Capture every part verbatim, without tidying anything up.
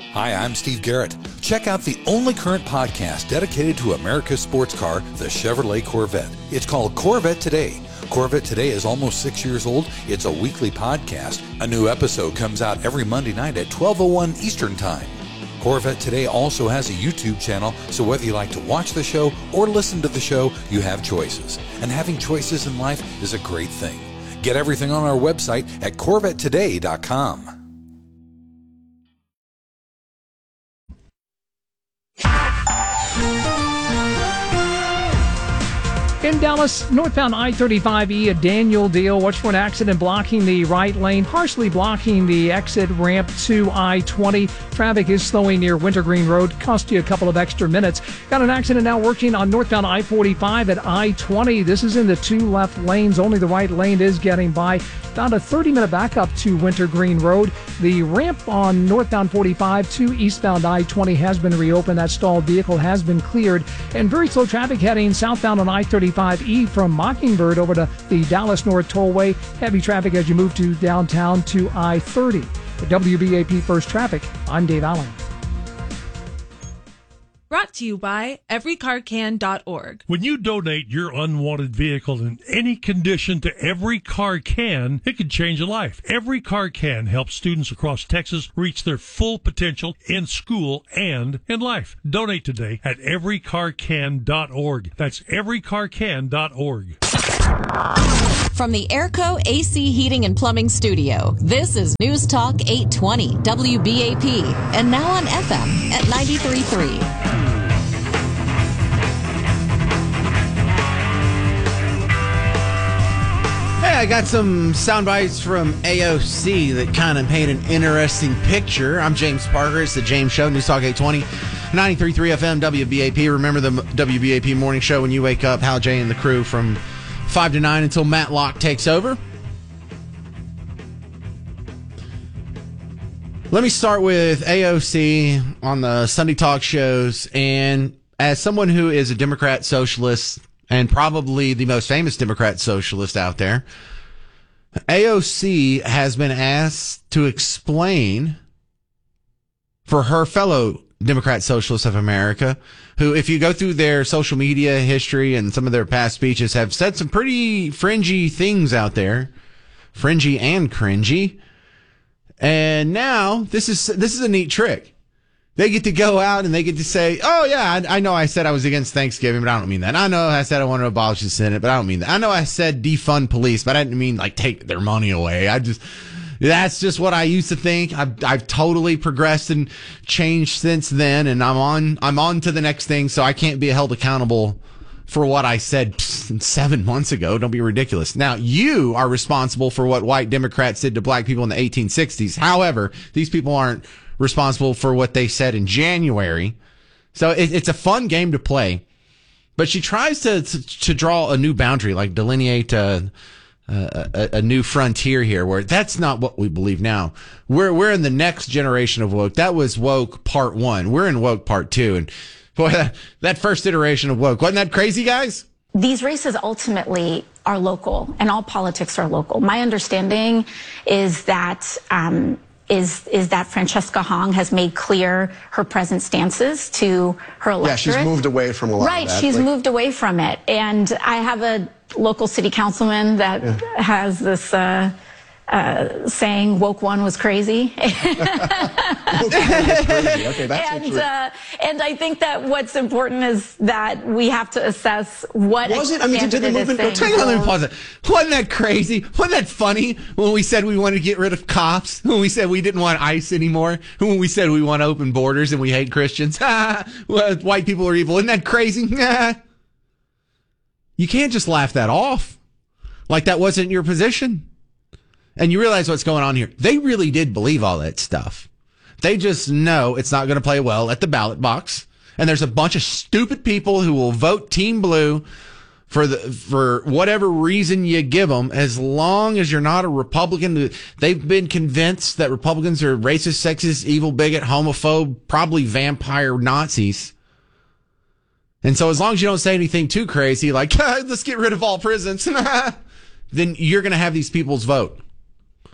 Hi, I'm Steve Garrett. Check out the only current podcast dedicated to America's sports car, the Chevrolet Corvette. It's called Corvette Today. Corvette Today is almost six years old. It's a weekly podcast. A new episode comes out every Monday night at twelve oh one Eastern Time. Corvette Today also has a YouTube channel, so whether you like to watch the show or listen to the show, you have choices. And having choices in life is a great thing. Get everything on our website at corvette today dot com. In Dallas, northbound I thirty-five E, a Daniel Deal. Watch for an accident blocking the right lane, partially blocking the exit ramp to I twenty. Traffic is slowing near Wintergreen Road. Cost you a couple of extra minutes. Got an accident now working on northbound I forty-five at I twenty. This is in the two left lanes. Only the right lane is getting by. About a thirty-minute backup to Wintergreen Road. The ramp on northbound forty-five to eastbound I twenty has been reopened. That stalled vehicle has been cleared. And very slow traffic heading southbound on I thirty-five E from Mockingbird over to the Dallas North Tollway. Heavy traffic as you move to downtown to I thirty. For W B A P First Traffic, I'm Dave Allen. Brought to you by every car can dot org. When you donate your unwanted vehicle in any condition to Every Car Can, it can change a life. Every Car Can helps students across Texas reach their full potential in school and in life. Donate today at every car can dot org. That's every car can dot org. From the Airco A C Heating and Plumbing Studio, this is News Talk eight twenty W B A P, and now on F M at ninety-three point three. Hey, I got some sound bites from A O C that kind of paint an interesting picture. I'm James Parker. It's the James Show, News Talk eight twenty, ninety-three point three F M, W B A P. Remember the W B A P morning show when you wake up, Hal J and the crew from five to nine until Matt Locke takes over. Let me start with A O C on the Sunday talk shows. And as someone who is a Democrat socialist, and probably the most famous Democrat socialist out there, A O C has been asked to explain for her fellow Democrat Socialists of America, who, if you go through their social media history and some of their past speeches, have said some pretty fringy things out there, fringy and cringy. And now this is this is a neat trick. They get to go out and they get to say, oh, yeah, I, I know I said I was against Thanksgiving, but I don't mean that. I know I said I want to abolish the Senate, but I don't mean that. I know I said defund police, but I didn't mean, like, take their money away. I just, that's just what I used to think. I've, I've totally progressed and changed since then, and I'm on, I'm on to the next thing, so I can't be held accountable for what I said seven months ago. Don't be ridiculous. Now, you are responsible for what white Democrats did to black people in the eighteen sixties. However, these people aren't responsible for what they said in January. So it, it's a fun game to play. But she tries to to, to draw a new boundary, like delineate a, a, a new frontier here, where that's not what we believe now. We're we're in the next generation of woke. That was woke part one. We're in woke part two. And boy, that, that first iteration of woke, wasn't that crazy, guys? These races ultimately are local, and all politics are local. My understanding is that um, is is that Francesca Hong has made clear her present stances to her electorate. Yeah, she's moved away from a lot right, of that. Right, she's like, moved away from it. And I have a local city councilman that yeah. has this uh, uh, saying, woke one was crazy. woke one was crazy. Okay, that's and, uh, and I think that what's important is that we have to assess what was it? I mean, did the movement go? Hang on, let me pause it. Wasn't that crazy? Wasn't that funny when we said we wanted to get rid of cops? When we said we didn't want ICE anymore? When we said we want open borders and we hate Christians? Well, white people are evil. Isn't that crazy? You can't just laugh that off like that wasn't your position. And you realize what's going on here. They really did believe all that stuff. They just know it's not going to play well at the ballot box. And there's a bunch of stupid people who will vote Team Blue for the for whatever reason you give them, as long as you're not a Republican. They've been convinced that Republicans are racist, sexist, evil, bigot, homophobe, probably vampire Nazis. And so as long as you don't say anything too crazy, like, let's get rid of all prisons, then you're going to have these people's vote.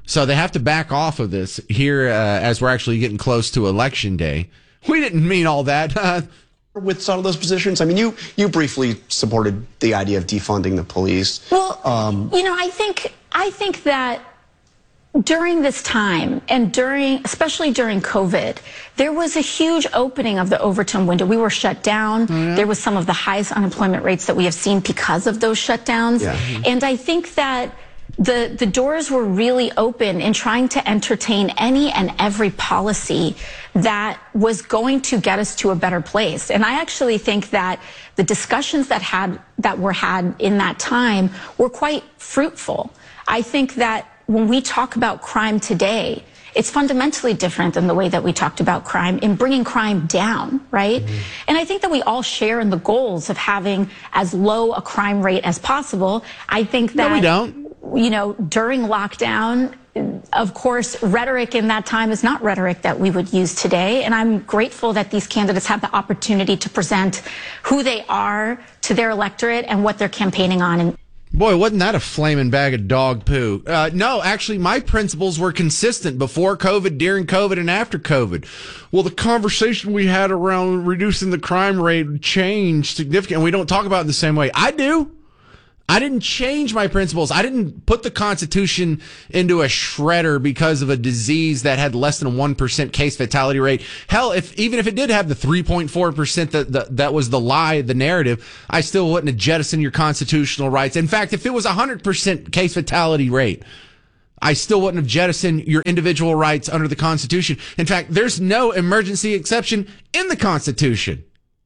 So they have to back off of this here uh, as we're actually getting close to Election Day. We didn't mean all that. With some of those positions? I mean, you, you briefly supported the idea of defunding the police. Well, um, you know, I think I think that during this time and during, especially during COVID, there was a huge opening of the Overton window. We were shut down. Oh, yeah? There was some of the highest unemployment rates that we have seen because of those shutdowns. Yeah. And I think that the, the doors were really open in trying to entertain any and every policy that was going to get us to a better place. And I actually think that the discussions that had, that were had in that time were quite fruitful. I think that when we talk about crime today, it's fundamentally different than the way that we talked about crime in bringing crime down, right? Mm-hmm. And I think that we all share in the goals of having as low a crime rate as possible. I think that, no, we don't. You know, during lockdown, of course, rhetoric in that time is not rhetoric that we would use today. And I'm grateful that these candidates have the opportunity to present who they are to their electorate and what they're campaigning on. And boy, wasn't that a flaming bag of dog poo? Uh, no, actually, my principles were consistent before COVID, during COVID, and after COVID. Well, the conversation we had around reducing the crime rate changed significantly. We don't talk about it in the same way. I do. I didn't change my principles. I didn't put the Constitution into a shredder because of a disease that had less than a one percent case fatality rate. Hell, if even if it did have the three point four percent that, that that was the lie, the narrative, I still wouldn't have jettisoned your constitutional rights. In fact, if it was a one hundred percent case fatality rate, I still wouldn't have jettisoned your individual rights under the Constitution. In fact, there's no emergency exception in the Constitution.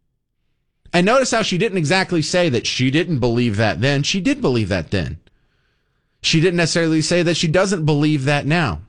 And notice how she didn't exactly say that she didn't believe that then. She did believe that then. She didn't necessarily say that she doesn't believe that now.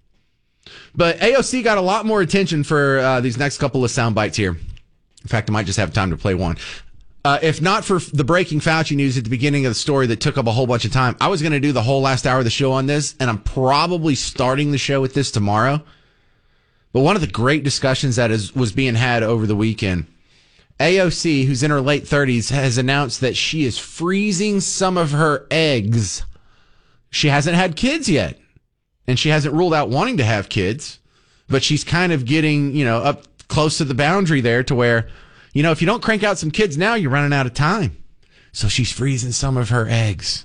But A O C got a lot more attention for uh, these next couple of sound bites here. In fact, I might just have time to play one. Uh, if not for the breaking Fauci news at the beginning of the story that took up a whole bunch of time, I was going to do the whole last hour of the show on this, and I'm probably starting the show with this tomorrow. But one of the great discussions that is was being had over the weekend, A O C, who's in her late thirties, has announced that she is freezing some of her eggs. She hasn't had kids yet, and she hasn't ruled out wanting to have kids, but she's kind of getting, you know, up close to the boundary there to where, you know, if you don't crank out some kids now, you're running out of time. So she's freezing some of her eggs.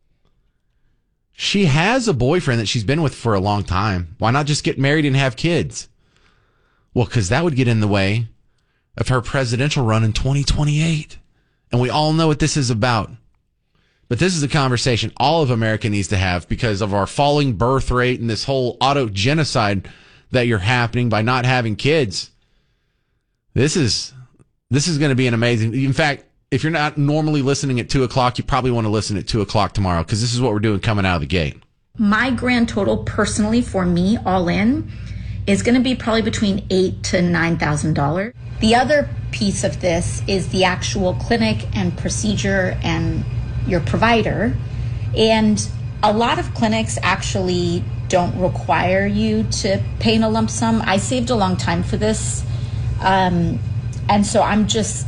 She has a boyfriend that she's been with for a long time. Why not just get married and have kids? Well, because that would get in the way of her presidential run in twenty twenty-eight. And we all know what this is about. But this is a conversation all of America needs to have because of our falling birth rate and this whole auto genocide that you're happening by not having kids. This is this is going to be an amazing. In fact, if you're not normally listening at two o'clock, you probably want to listen at two o'clock tomorrow because this is what we're doing coming out of the gate. My grand total personally for me, all in, is going to be probably between eight to nine thousand dollars. The other piece of this is the actual clinic and procedure and your provider. And a lot of clinics actually don't require you to pay in a lump sum. I saved a long time for this. Um, and so I'm just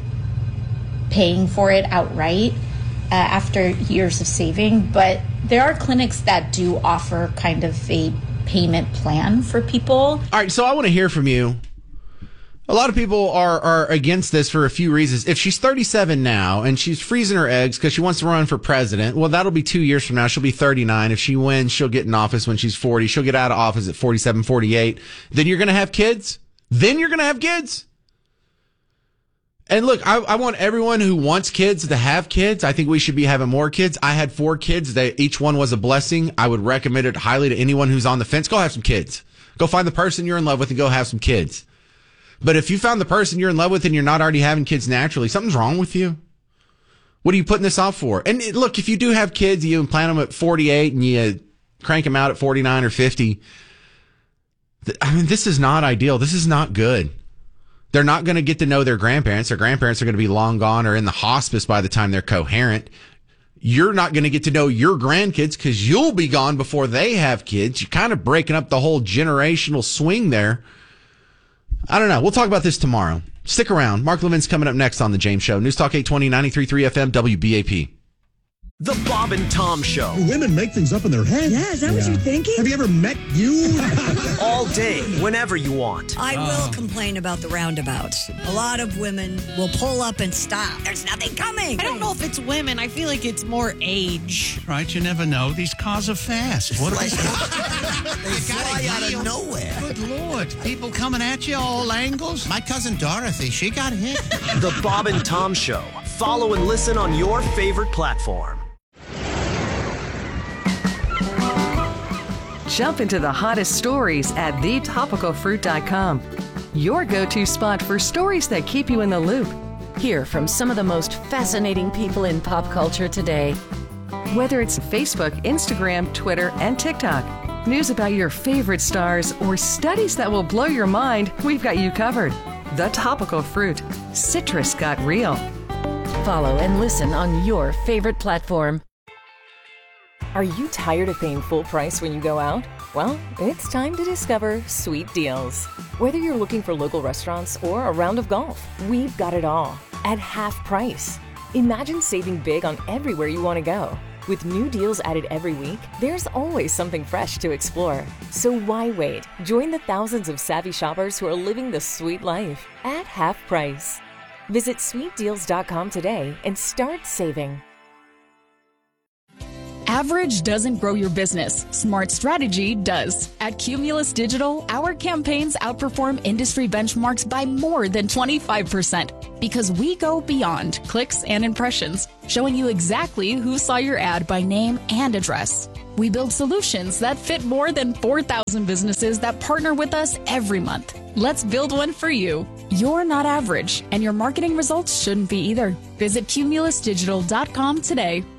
paying for it outright uh, after years of saving. But there are clinics that do offer kind of a payment plan for people. All right, so I want to hear from you. A lot of people are, are against this for a few reasons. If she's thirty-seven now and she's freezing her eggs because she wants to run for president, well, that'll be two years from now. She'll be thirty-nine. If she wins, she'll get in office when she's forty. She'll get out of office at forty-seven, forty-eight. Then you're going to have kids? Then you're going to have kids? And look, I, I want everyone who wants kids to have kids. I think we should be having more kids. I had four kids. They, each one was a blessing. I would recommend it highly to anyone who's on the fence. Go have some kids. Go find the person you're in love with and go have some kids. But if you found the person you're in love with and you're not already having kids naturally, something's wrong with you. What are you putting this off for? And look, if you do have kids, you implant them at forty-eight and you crank them out at forty-nine or fifty. I mean, this is not ideal. This is not good. They're not going to get to know their grandparents. Their grandparents are going to be long gone or in the hospice by the time they're coherent. You're not going to get to know your grandkids because you'll be gone before they have kids. You're kind of breaking up the whole generational swing there. I don't know. We'll talk about this tomorrow. Stick around. Mark Levin's coming up next on The James Show. News Talk eight twenty, ninety-three point three F M, W B A P. The Bob and Tom Show. Women make things up in their heads. Yeah, is that yeah. what you're thinking? Have you ever met you? All day, whenever you want. I oh. will complain about the roundabouts. A lot of women will pull up and stop. There's nothing coming. I don't know if it's women. I feel like it's more age. Right, you never know. These cars are fast. What like, they fly out of nowhere. Good Lord. People coming at you all angles. My cousin Dorothy, she got hit. The Bob and Tom Show. Follow and listen on your favorite platform. Jump into the hottest stories at the topical fruit dot com. Your go-to spot for stories that keep you in the loop. Hear from some of the most fascinating people in pop culture today. Whether it's Facebook, Instagram, Twitter, and TikTok, news about your favorite stars, or studies that will blow your mind, we've got you covered. The Topical Fruit. Citrus got real. Follow and listen on your favorite platform. Are you tired of paying full price when you go out? Well, it's time to discover Sweet Deals. Whether you're looking for local restaurants or a round of golf, we've got it all at half price. Imagine saving big on everywhere you want to go. With new deals added every week, there's always something fresh to explore. So why wait? Join the thousands of savvy shoppers who are living the sweet life at half price. Visit sweet deals dot com today and start saving. Average doesn't grow your business. Smart strategy does. At Cumulus Digital, our campaigns outperform industry benchmarks by more than twenty-five percent because we go beyond clicks and impressions, showing you exactly who saw your ad by name and address. We build solutions that fit more than four thousand businesses that partner with us every month. Let's build one for you. You're not average, and your marketing results shouldn't be either. Visit cumulus digital dot com today.